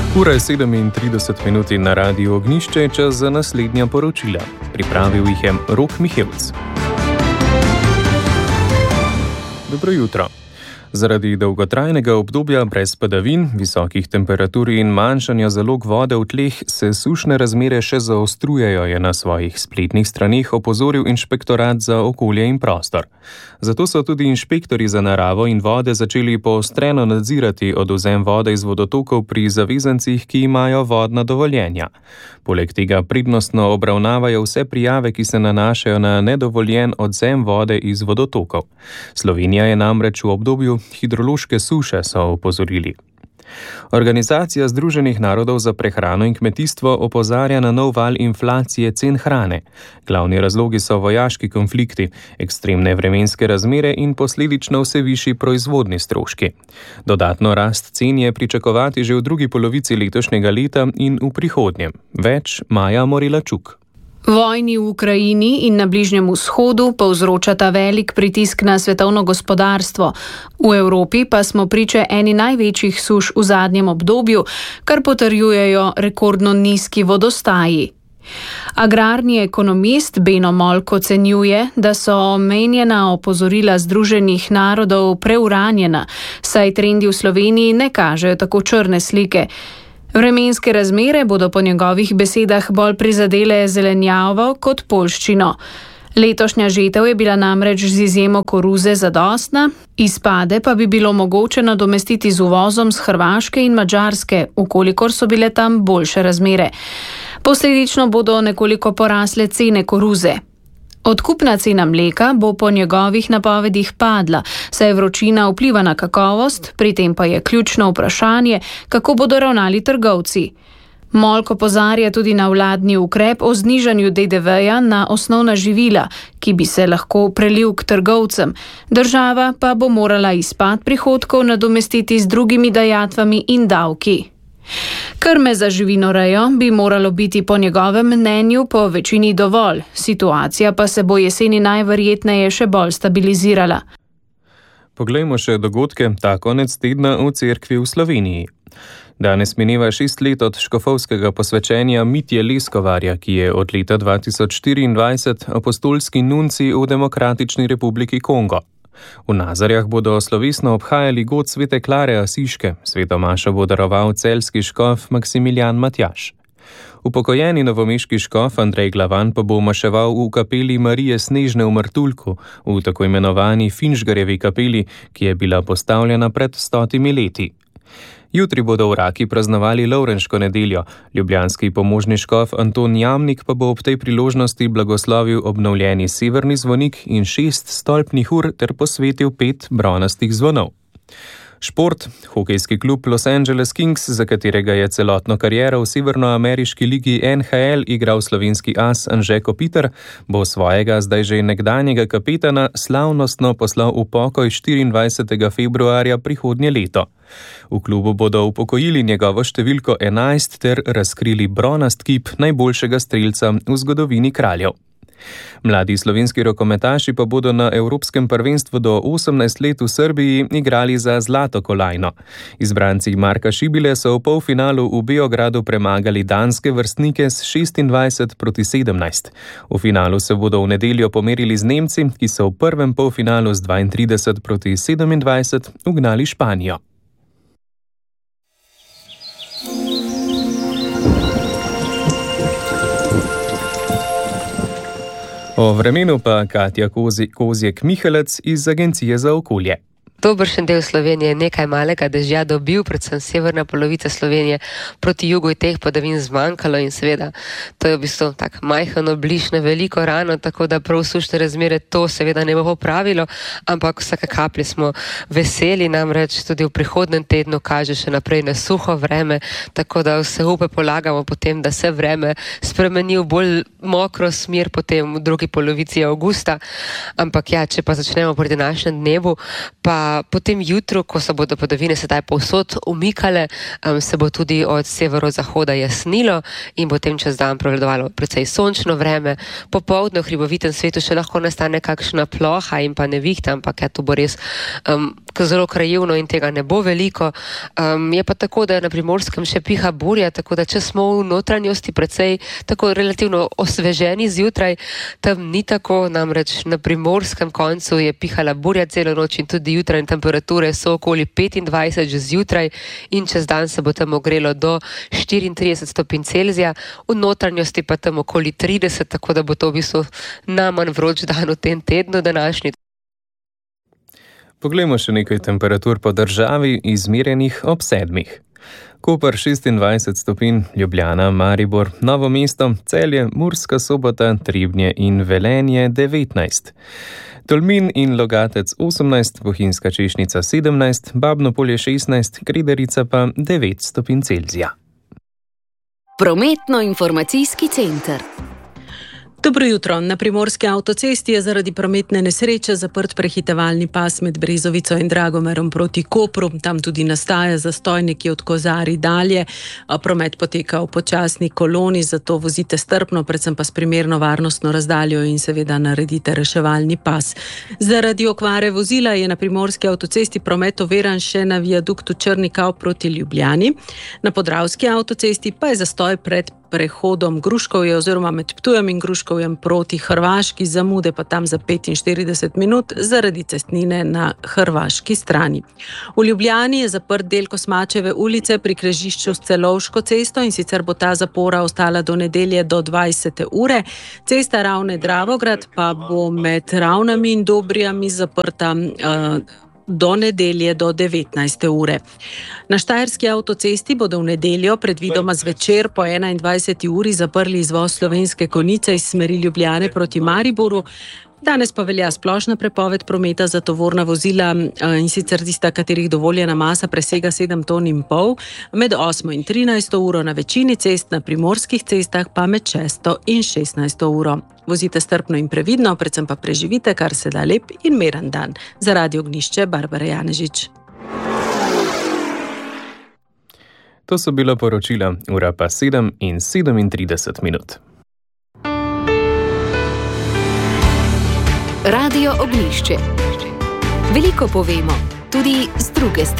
Ura je 37 minut in na Radiu Ognjišče je čas za naslednja poročila. Pripravil jih je Rok Mihevc. Dobro jutro. Zaradi dolgotrajnega obdobja brez padavin, visokih temperatur in manjšanja zalog vode v tleh se sušne razmere še zaostrujejo, je na svojih spletnih straneh opozoril Inšpektorat za okolje in prostor. Zato so tudi inšpektorji za naravo in vode začeli poostreno nadzirati odvzem vode iz vodotokov pri zavezancih, ki imajo vodna dovoljenja. Poleg tega prednostno obravnavajo vse prijave, ki se nanašajo na nedovoljen odvzem vode iz vodotokov. Slovenija je namreč v obdobju hidrološke suše, so opozorili. Organizacija Združenih narodov za prehrano in kmetijstvo opozarja na nov val inflacije cen hrane. Glavni razlogi so vojaški konflikti, ekstremne vremenske razmere in posledično vse višji proizvodni stroški. Dodatno rast cen je pričakovati že v drugi polovici letošnjega leta in v prihodnjem. Več Maja Morilačuk. Vojni v Ukrajini in na Bližnjem vzhodu povzročata velik pritisk na svetovno gospodarstvo. V Evropi pa smo priče eni največjih suš v zadnjem obdobju, kar potrjujejo rekordno nizki vodostaji. Agrarni ekonomist Beno Molk ocenjuje, da so omenjena opozorila Združenih narodov preuranjena, saj trendi v Sloveniji ne kažejo tako črne slike. Vremenske razmere bodo po njegovih besedah bolj prizadele zelenjavo kot poljščino. Letošnja žetev je bila namreč z izjemo koruze zadostna, izpade pa bi bilo mogoče nadomestiti z uvozom z Hrvaške in Madžarske, ukolikor so bile tam boljše razmere. Posledično bodo nekoliko porasle cene koruze. Odkupna cena mleka bo po njegovih napovedih padla, saj vročina vpliva na kakovost, pri tem pa je ključno vprašanje, kako bodo ravnali trgovci. Molk opozarja tudi na vladni ukrep o znižanju DDV-ja na osnovna živila, ki bi se lahko prelil k trgovcem. Država pa bo morala izpad prihodkov nadomestiti z drugimi dajatvami in davki. Krme za živinorejo bi moralo biti po njegovem mnenju po večini dovolj, situacija pa se bo jeseni najverjetneje še bolj stabilizirala. Poglejmo še dogodke ta konec tedna v cerkvi v Sloveniji. Danes mineva 6 let od škofovskega posvečenja Mitje Leskovarja, ki je od leta 2024 apostolski nuncij v Demokratični republiki Kongo. V Nazarjah bodo slovesno obhajali god svete Klare Asiške, sveto mašo bo daroval celjski škof Maksimilijan Matjaž. Upokojeni novomeški škof Andrej Glavan pa bo maševal v kapeli Marije Snežne v Martuljku, v tako imenovani Finžgarjevi kapeli, ki je bila postavljena pred 100 leti. Jutri bodo v Raki praznovali Lovrenško nedeljo, ljubljanski pomožni škof Anton Jamnik pa bo ob tej priložnosti blagoslovil obnovljeni severni zvonik in 6 stolpnih ur ter posvetil 5 bronastih zvonov. Šport, hokejski klub Los Angeles Kings, za katerega je celotno kariero v severnoameriški ligi NHL igral slovenski as Anže Kopitar, bo svojega zdaj že nekdanjega kapetana slavnostno poslal v pokoj 24. februarja prihodnje leto. V klubu bodo upokojili njegovo številko 11 ter razkrili bronast kip najboljšega strelca v zgodovini kraljev. Mladi slovenski rokometaši pa bodo na Evropskem prvenstvu do 18 let v Srbiji igrali za zlato kolajno. Izbranci Marka Šibile so v polfinalu v Beogradu premagali danske vrstnike s 26-17. V finalu se bodo v nedeljo pomerili z Nemci, ki so v prvem polfinalu z 32-27 ugnali Španijo. O vremenu pa Katja Kozjek-Mihelec iz Agencije za okolje. Dobršen del Slovenije je nekaj malega dežja dobil, predvsem severna polovica Slovenije, proti jugu je teh padavin zmanjkalo in seveda to je v bistvu tak majhen obliž na veliko rano, tako da prav sušne razmere to seveda ne bo popravilo, ampak vsake kaplje smo veseli, namreč tudi v prihodnem tednu kaže še naprej na suho vreme, tako da vse upe polagamo potem, da se vreme spremeni v bolj mokro smer potem v drugi polovici avgusta, ampak ja, če pa začnemo pri današnjem dnevu, pa Potem jutro, ko se bodo padavine sedaj povsod umikale, se bo tudi od severozahoda jasnilo in potem čez dan prevladovalo precej sončno vreme. Popoldne v hribovitem svetu še lahko nastane kakšna ploha in pa nevihta, ampak to bo res zelo krajevno in tega ne bo veliko. Je pa tako, da na Primorskem še piha burja, tako da če smo v notranjosti precej tako relativno osveženi zjutraj, tam ni tako, namreč na Primorskem koncu je pihala burja celo noč in tudi jutrajne temperature so okoli 25 že zjutraj in čez dan se bo tam ogrelo do 34 stopinj Celzija, v notranjosti pa tam okoli 30, tako da bo to v bistvu najmanj vroč dan v tem tednu današnji. Poglejmo še nekaj temperatur po državi, izmerjenih ob 7. Koper 26 stopinj, Ljubljana, Maribor, Novo mesto, Celje, Murska Sobota, Trebnje in Velenje 19. Tolmin in Logatec 18, Bohinjska Češnica 17, Babno Polje 16, Krederica pa 9 stopinj Celzija. Prometno-informacijski center. Dobro jutro. Na Primorski avtocesti je zaradi prometne nesreče zaprt prehitevalni pas med Brezovico in Dragomerom proti Kopru. Tam tudi nastaja zastoj nekje od Kozarij dalje. Promet poteka v počasni koloni, zato vozite strpno, predvsem pa s primerno varnostno razdaljo in seveda naredite reševalni pas. Zaradi okvare vozila je na Primorski avtocesti promet oviran še na viaduktu Črni kav proti Ljubljani. Na Podravski avtocesti pa je zastoj pred prehodom Gruškovje oziroma med Ptujem in Gruškovjem proti Hrvaški, zamude pa tam za 45 minut zaradi cestnine na hrvaški strani. V Ljubljani je zaprt del Kosmačeve ulice pri križišču s Celovško cesto in sicer bo ta zapora ostala do nedelje do 20. ure. Cesta Ravne-Dravograd pa bo med Ravnami in Dobrijami zaprta do nedelje do 19. ure. Na Štajerski avtocesti bodo v nedeljo predvidoma zvečer po 21. uri zaprli izvoz Slovenske Konjice iz smeri Ljubljane proti Mariboru. Danes pa velja splošna prepoved prometa za tovorna vozila in sicer tista, katerih dovoljena masa presega 7,5 ton, med 8. in 13. uro na večini cest, na primorskih cestah pa med 6. in 16. uro. Vozite strpno in previdno, predvsem pa preživite kar se da lep in miren dan. Za Radio Ognjišče, Barbara Janežič. To so bila poročila, ura pa 7 in 37 minut. Radio Ognjišče. Veliko povemo, tudi z druge strani.